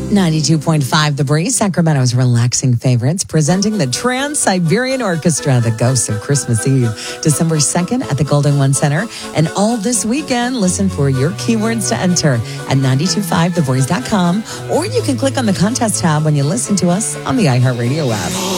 92.5 The Breeze, Sacramento's relaxing favorites, presenting the Trans-Siberian Orchestra, the Ghosts of Christmas Eve, December 2nd at the Golden One Center. And all this weekend, listen for your keywords to enter at 925thebreeze.com, or you can click on the contest tab when you listen to us on the iHeartRadio app.